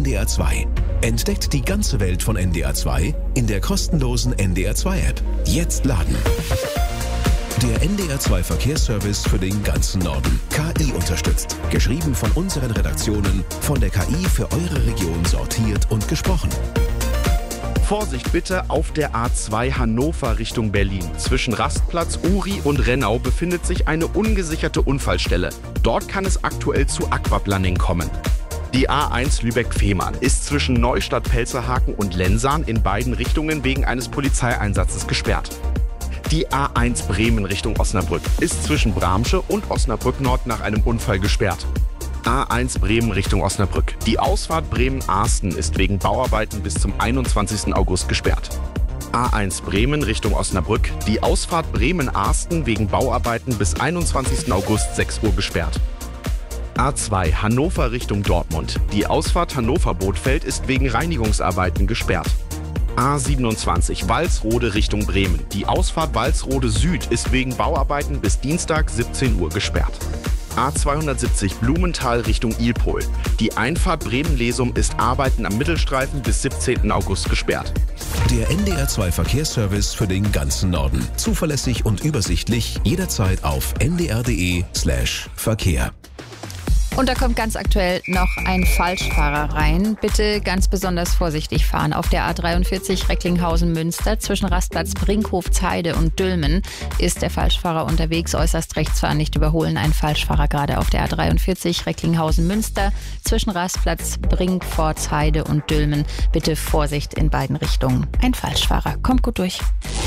NDR 2. Entdeckt die ganze Welt von NDR 2 in der kostenlosen NDR 2 App. Jetzt laden. Der NDR 2 Verkehrsservice für den ganzen Norden. KI unterstützt. Geschrieben von unseren Redaktionen, von der KI für eure Region sortiert und gesprochen. Vorsicht bitte auf der A2 Hannover Richtung Berlin. Zwischen Rastplatz, Uri und Rennau befindet sich eine ungesicherte Unfallstelle. Dort kann es aktuell zu Aquaplaning kommen. Die A1 Lübeck-Fehmarn ist zwischen Neustadt-Pelzerhaken und Lensahn in beiden Richtungen wegen eines Polizeieinsatzes gesperrt. Die A1 Bremen Richtung Osnabrück ist zwischen Bramsche und Osnabrück Nord nach einem Unfall gesperrt. A1 Bremen Richtung Osnabrück. Die Ausfahrt Bremen-Arsten ist wegen Bauarbeiten bis zum 21. August gesperrt. A1 Bremen Richtung Osnabrück. Die Ausfahrt Bremen-Arsten wegen Bauarbeiten bis 21. August 6 Uhr gesperrt. A2 Hannover Richtung Dortmund. Die Ausfahrt Hannover-Bothfeld ist wegen Reinigungsarbeiten gesperrt. A27 Walsrode Richtung Bremen. Die Ausfahrt Walsrode Süd ist wegen Bauarbeiten bis Dienstag 17 Uhr gesperrt. A270 Blumenthal Richtung Ilpol. Die Einfahrt Bremen-Lesum ist Arbeiten am Mittelstreifen bis 17. August gesperrt. Der NDR 2 Verkehrsservice für den ganzen Norden. Zuverlässig und übersichtlich, jederzeit auf ndr.de/Verkehr. Und da kommt ganz aktuell noch ein Falschfahrer rein. Bitte ganz besonders vorsichtig fahren. Auf der A43 Recklinghausen-Münster zwischen Rastplatz Brinkhof-Zeide und Dülmen ist der Falschfahrer unterwegs. Äußerst rechts fahren, nicht überholen. Ein Falschfahrer gerade auf der A43 Recklinghausen-Münster zwischen Rastplatz Brinkhof-Zeide und Dülmen. Bitte Vorsicht in beiden Richtungen. Ein Falschfahrer. Kommt gut durch.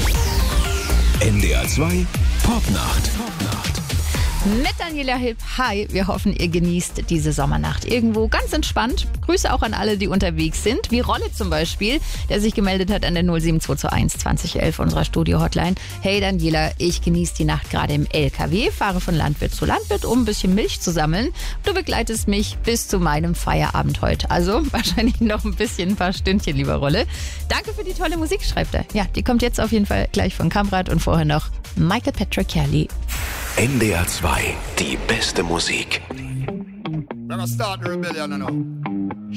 NDR 2 Popnacht. Mit Daniela Hipp. Hi, wir hoffen, ihr genießt diese Sommernacht irgendwo ganz entspannt. Grüße auch an alle, die unterwegs sind, wie Rolle zum Beispiel, der sich gemeldet hat an der 07221 2011 unserer Studio-Hotline. Hey Daniela, ich genieße die Nacht gerade im LKW, fahre von Landwirt zu Landwirt, um ein bisschen Milch zu sammeln. Du begleitest mich bis zu meinem Feierabend heute. Also wahrscheinlich noch ein paar Stündchen, lieber Rolle. Danke für die tolle Musik, schreibt er. Ja, die kommt jetzt auf jeden Fall gleich von Kamprad und vorher noch Michael Patrick Kelly. NDR 2, die beste Musik. We're gonna start the rebellion now.